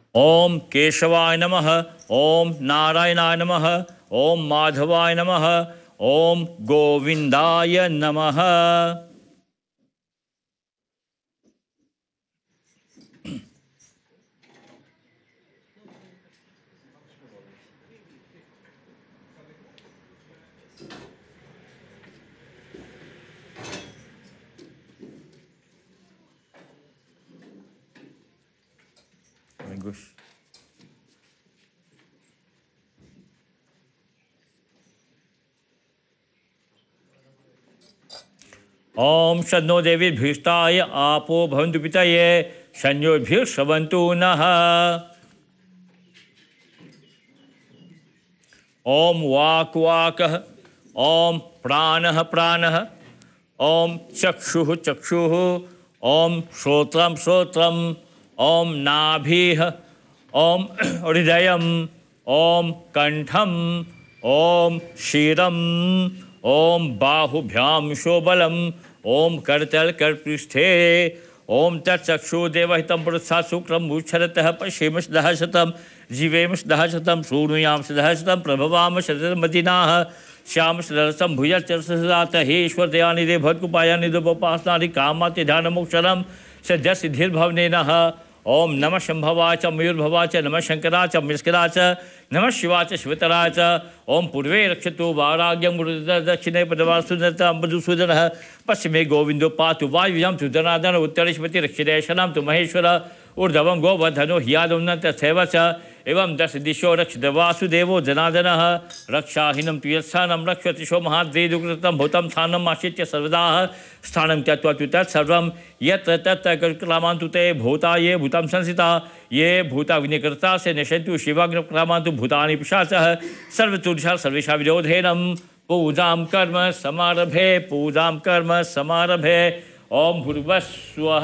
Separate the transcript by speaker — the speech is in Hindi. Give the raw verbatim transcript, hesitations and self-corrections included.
Speaker 1: ओम केशवाय नमः, ओम नारायणाय नमः, ओम माधवाय नमः, ओम गोविंदाय नमः। ओम शन्नो देवी भीष्टाय आपो भवन्तु पितये शन्योभिर्श्रवन्तु नः। ओम वाक् वाकः, ओम प्राणः प्राणः, ओम चक्षुः चक्षुः, ओम श्रोत्रं श्रोत्रम्, ओम नाभिः, ओम हृदयम्, ओम कंठम्, ओम शिरम्, ओम बाहुभ्यां शोबलम्, ओम करतल करपृष्ठे, ओम तत्चक्षुर्देवहितं पुरुषा शुक्रं मुच्छरतः पश्येम सदः शतं जीवेम सदः शतं शृणुयाम सदः शतं प्रभवाम शतमदिनाः श्याम सदरसं भुजचरसदात हे ईश्वर दयानिधे भवत्कृपायानिधोपासनादि कामाति ध्यानमोक्षरं सद्य सिद्धिर्भवनेनः। ओम नमः शंभवाय च मयूर्भवाय च नमः शंकराय च मिस्कराय च नमः शिवाय च शिवतराय च। ओम पूर्वे रक्षतु वाराग्यं दक्षिणे पदवासुदनः पश्चिमे गोविंदो पातु वायुयां तु धनादन उत्तरेष्वति रक्षिते शनं तु महेश्वर ऊर्ध्वं गोवर्धनो ह्यादुन्नत सेव च एवं दश दिशो रक्षित वासुदेवो जनार्दनः रक्षाहीनं तु यत्स्थानं रक्षति सो महाद्वेदुकृतं भूतं स्थानम् आश्रित्य सर्वदा स्थानं त्यक्त्वा तु तत्सर्वं यत्र तत्र क्रामान्तु ते भूता ये भूतं संसिता ये भूता विनिकृता से नशन्तु शिवाग्निक्रामान्तु भूतानि पिशाचः सर्वतुषा सर्वेषां विरोधेनं पूजां कर्म समारभे पूजां कर्म समारभे। ओम भूर्भुवः स्वः।